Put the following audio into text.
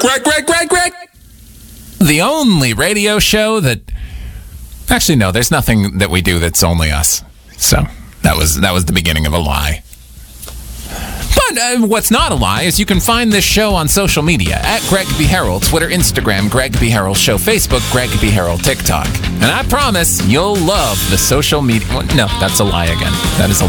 Greg. The only radio show that... Actually, no, there's nothing that we do that's only us. So, that was the beginning of a lie. But what's not a lie is you can find this show on social media at Greg B. Harrell, Twitter, Instagram, Greg B. Harrell Show, Facebook, Greg B. Harrell, TikTok. And I promise you'll love the social media... Well, no, that's a lie again. That is a